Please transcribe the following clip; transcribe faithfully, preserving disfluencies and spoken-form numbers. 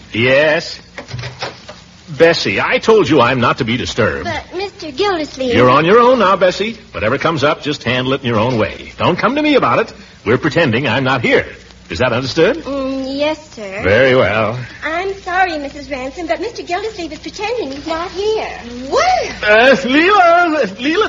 Yes? Bessie, I told you I'm not to be disturbed. But, Mister Gildersleeve... You're on your own now, Bessie. Whatever comes up, just handle it in your own way. Don't come to me about it. We're pretending I'm not here. Is that understood? Mm, yes, sir. Very well. I'm sorry, Missus Ransom, but Mister Gildersleeve is pretending he's not here. Where? Uh, Leela, Leela,